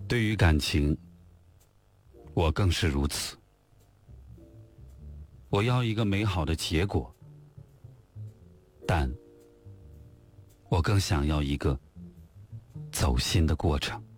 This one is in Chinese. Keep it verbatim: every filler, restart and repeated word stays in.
对于感情，我更是如此。我要一个美好的结果，但我更想要一个走心的过程。